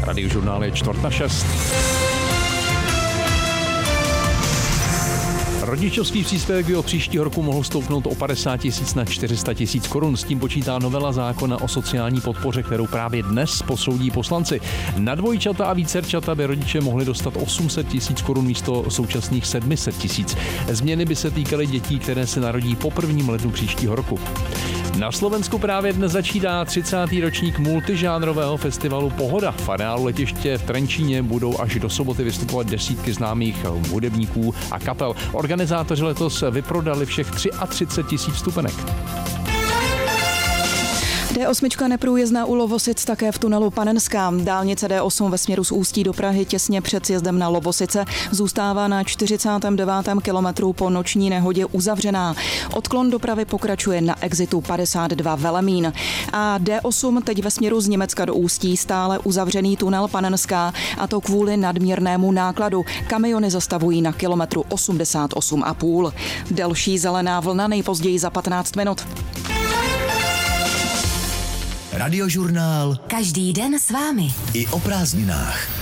Radiožurnál je 5:45. Rodičovský příspěvek by od příštího roku mohl stoupnout o 50 000 na 400 000 korun. S tím počítá novela zákona o sociální podpoře, kterou právě dnes posoudí poslanci. Na dvojčata a vícerčata by rodiče mohli dostat 800 000 korun místo současných 700 000. Změny by se týkaly dětí, které se narodí po 1. lednu příštího roku. Na Slovensku právě dnes začíná 30. ročník multižánrového festivalu Pohoda. V areálu letiště v Trenčíně budou až do soboty vystupovat desítky známých hudebníků a kapel. Organizátoři letos vyprodali všech 33 000 vstupenek. D8 neprůjezdná u Lovosic také v tunelu Panenská. Dálnice D8 ve směru z Ústí do Prahy těsně před sjezdem na Lovosice zůstává na 49. kilometru po noční nehodě uzavřená. Odklon dopravy pokračuje na exitu 52 Velemín. A D8 teď ve směru z Německa do Ústí stále uzavřený tunel Panenská, a to kvůli nadměrnému nákladu. Kamiony zastavují na kilometru 88,5. Delší zelená vlna nejpozději za 15 minut. Radiožurnál. Každý den s vámi. I o prázdninách.